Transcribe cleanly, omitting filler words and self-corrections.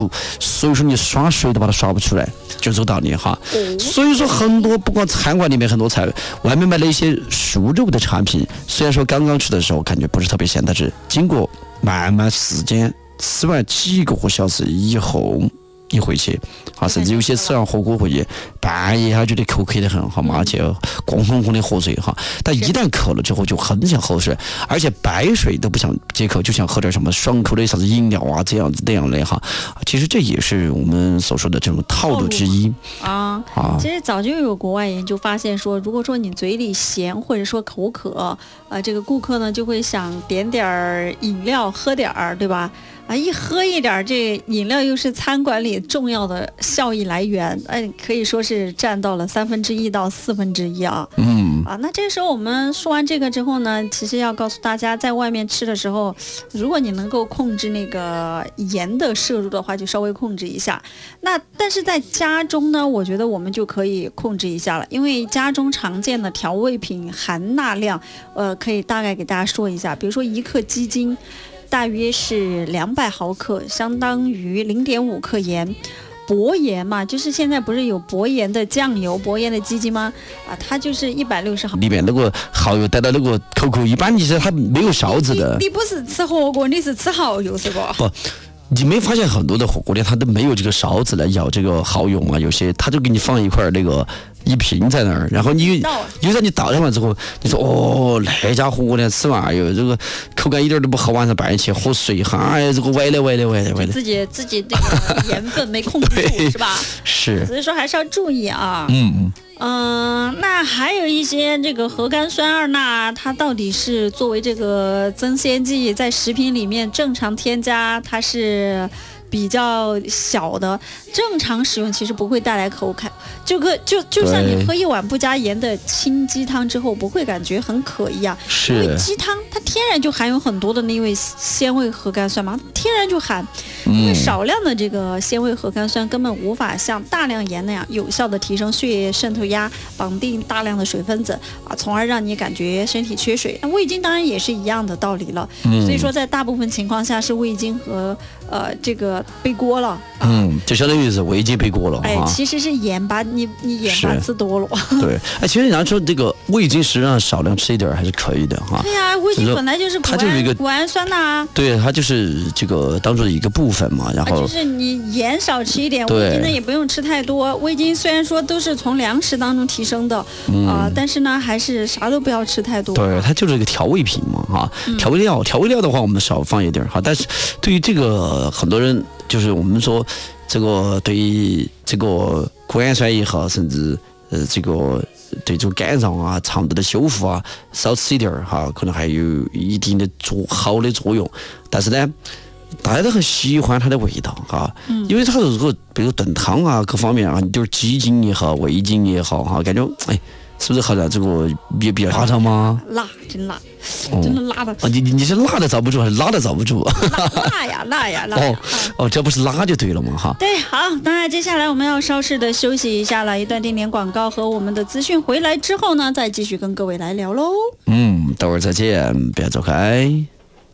所以说你刷水都把它刷不出来，就这个道理哈。所以说很多不光餐馆里面很多菜，外面卖的一些熟肉的产品，虽然说刚刚吃的时候感觉不是特别鲜，但是经过慢慢时间吃完几个小时以后，一回去啊，甚至有些吃完火锅回去，半夜还觉得口渴得很，好嘛，去咣咣咣的喝水哈。但一旦渴了之后，就很想喝水，而且白水都不想解渴，就想喝点什么爽口的啥子饮料啊，这样子那样的哈。其实这也是我们所说的这种套路之一啊。其实早就有国外研究发现说，如果说你嘴里咸或者说口渴，这个顾客呢就会想点点饮料喝点儿，对吧？一喝一点，这饮料又是餐馆里重要的效益来源，可以说是占到了1/3到1/4啊。那这个时候我们说完这个之后呢，其实要告诉大家，在外面吃的时候，如果你能够控制那个盐的摄入的话，就稍微控制一下。但是在家中呢，我觉得我们就可以控制一下了，因为家中常见的调味品含钠量，可以大概给大家说一下，比如说1克鸡精。大约是200毫克，相当于0.5克盐。薄盐嘛，就是现在不是有薄盐的酱油、薄盐的鸡精吗？它就是160毫克。 里面那个蚝油带到那个口口，一般其实它没有勺子的。 你不是吃火锅，你是吃蚝油是不？ 不。你没发现很多的火锅店它都没有这个勺子来舀这个蚝油吗？有些他就给你放一块那个一瓶在那儿，然后你倒上来之后，你说那家火锅店吃完这个口感一点都不好，晚上半夜去喝水，这个歪了。 自己这个盐分没控制住是吧？ 是， 所以说还是要注意啊。那还有一些这个核苷酸2钠，它到底是作为这个增鲜剂在食品里面正常添加，它是比较小的，正常使用其实不会带来口渴，就像你喝一碗不加盐的清鸡汤之后不会感觉很渴一样，因为鸡汤它天然就含有很多的那位鲜味核苷酸嘛，天然就含，因为少量的这个鲜味核苷酸根本无法像大量盐那样有效的提升血液渗透压，绑定大量的水分子从而让你感觉身体缺水。那味精当然也是一样的道理了，所以说在大部分情况下是味精和这个背锅了， 就相当于是味精背锅了。 其实是盐把你盐巴吃多了。 对，其实人家说这个味精实际上少量吃一点还是可以的哈。 对呀，味精本来就是它就是一个谷氨酸呐。 对，它就是这个当做一个部分嘛，然后就是你盐少吃一点，味精呢也不用吃太多。味精虽然说都是从粮食当中提升的但是呢还是啥都不要吃太多。 对，它就是一个调味品嘛调味料的话我们少放一点但是对于这个很多人就是我们说这个对于这个谷氨酸也好，甚至这个对这种肝脏肠道的修复少吃一点可能还有一定的好的作用。但是呢，大家都很喜欢它的味道因为它如果比如炖汤各方面你就是鸡精也好，味精也好感觉是不是好像这个比较夸张吗？ 辣，真辣，真的辣的。 你是辣的遭不住还是辣的遭不住？ 辣呀！ 这不是辣就对了嘛对，好，那接下来我们要稍事的休息一下了，一段定点广告和我们的资讯回来之后呢，再继续跟各位来聊喽。 等会儿再见，别走开。